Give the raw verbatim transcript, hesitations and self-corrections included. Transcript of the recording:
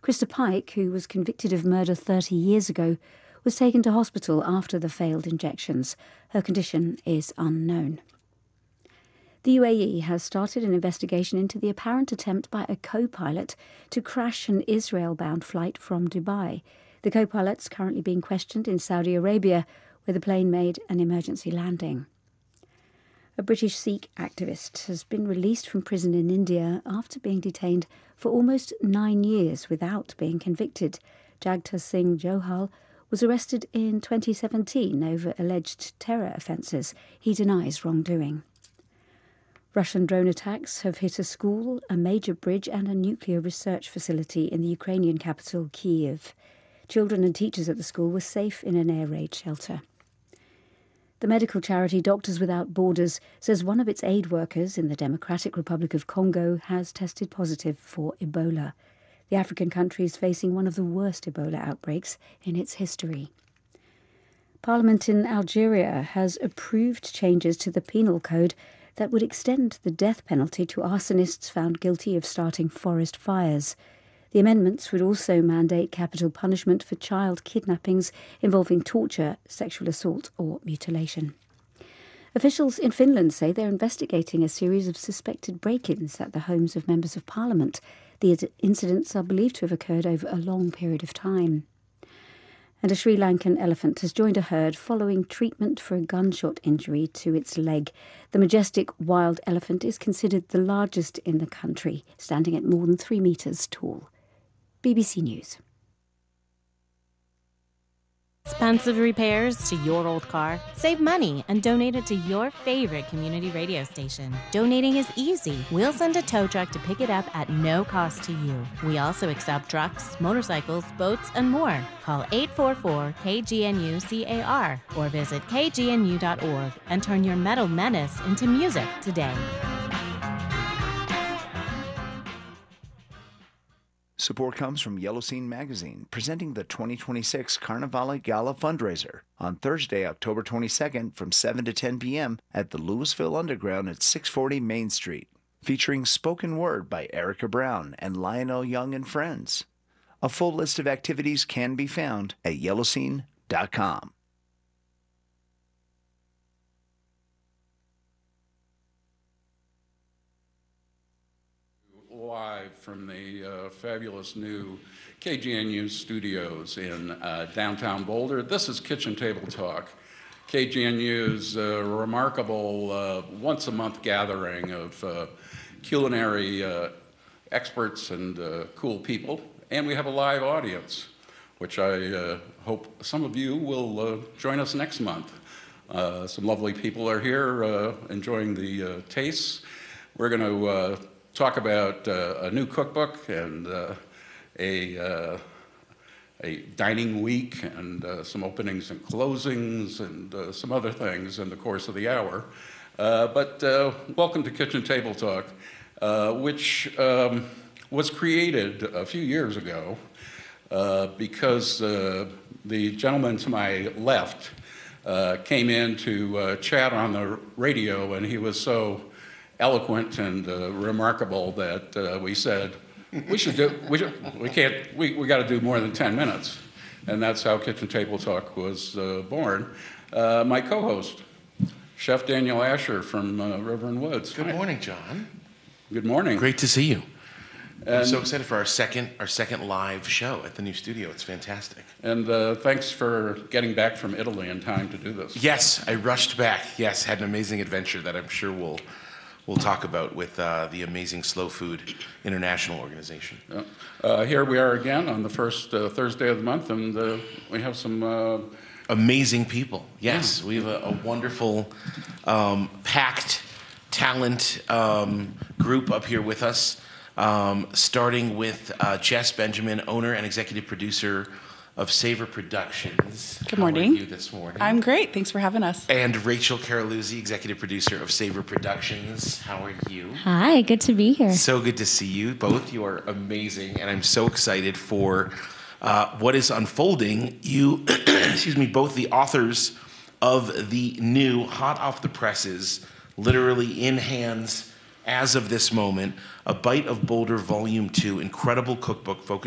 Krista Pike, who was convicted of murder thirty years ago, was taken to hospital after the failed injections. Her condition is unknown. The U A E has started an investigation into the apparent attempt by a co-pilot to crash an Israel-bound flight from Dubai. The co-pilot's currently being questioned in Saudi Arabia, where the plane made an emergency landing. A British Sikh activist has been released from prison in India after being detained for almost nine years without being convicted. Jagtar Singh Johal was arrested in twenty seventeen over alleged terror offences. He denies wrongdoing. Russian drone attacks have hit a school, a major bridge and a nuclear research facility in the Ukrainian capital, Kyiv. Children and teachers at the school were safe in an air raid shelter. The medical charity Doctors Without Borders says one of its aid workers in the Democratic Republic of Congo has tested positive for Ebola. The African country is facing one of the worst Ebola outbreaks in its history. Parliament in Algeria has approved changes to the penal code that would extend the death penalty to arsonists found guilty of starting forest fires. The amendments would also mandate capital punishment for child kidnappings involving torture, sexual assault or mutilation. Officials in Finland say they're investigating a series of suspected break-ins at the homes of members of parliament. The incidents are believed to have occurred over a long period of time. And a Sri Lankan elephant has joined a herd following treatment for a gunshot injury to its leg. The majestic wild elephant is considered the largest in the country, standing at more than three metres tall. B B C News. Expensive repairs to your old car? Save money and donate it to your favorite community radio station. Donating is easy. We'll send a tow truck to pick it up at no cost to you. We also accept trucks, motorcycles, boats, and more. Call eight four four K G N U C A R or visit K G N U dot org and turn your metal menace into music today. Support comes from Yellow Scene Magazine, presenting the twenty twenty-six Carnivale Gala fundraiser on Thursday, October twenty-second from seven to ten p.m. at the Louisville Underground at six forty Main Street, featuring spoken word by Erica Brown and Lionel Young and Friends. A full list of activities can be found at yellow scene dot com. Live from the uh, fabulous new K G N U studios in uh, downtown Boulder. This is Kitchen Table Talk, K G N U's uh, remarkable uh, once-a-month gathering of uh, culinary uh, experts and uh, cool people. And we have a live audience, which I uh, hope some of you will uh, join us next month. Uh, some lovely people are here uh, enjoying the uh, tastes. We're going to uh, talk about uh, a new cookbook and uh, a, uh, a dining week and uh, some openings and closings and uh, some other things in the course of the hour. Uh, but uh, welcome to Kitchen Table Talk, uh, which um, was created a few years ago uh, because uh, the gentleman to my left uh, came in to uh, chat on the radio, and he was so eloquent and uh, remarkable that uh, we said, we should do, we, should, we can't, we, we got to do more than ten minutes. And that's how Kitchen Table Talk was uh, born. Uh, my co-host, Chef Daniel Asher from uh, River and Woods. Good Hi. morning, John. Good morning. Great to see you. And, I'm so excited for our second, our second live show at the new studio. It's fantastic. And uh, thanks for getting back from Italy in time to do this. Yes, I rushed back. Yes, had an amazing adventure that I'm sure we'll we'll talk about with uh, the amazing Slow Food International organization. Yeah. Uh, here we are again on the first uh, Thursday of the month, and uh, we have some uh, amazing people. Yes, yeah. we have a, a wonderful, um, packed talent um, group up here with us. Um, starting with uh, Jess Benjamin, owner and executive producer of Savor Productions. Good morning. How are you this morning? I'm great. Thanks for having us. And Rachel Caroluzzi, executive producer of Savor Productions. How are you? Hi, good to be here. So good to see you. Both you are amazing, and I'm so excited for uh, what is unfolding. You, excuse me, both the authors of the new, hot off the presses, literally in hands as of this moment, A Bite of Boulder Volume two, incredible cookbook focused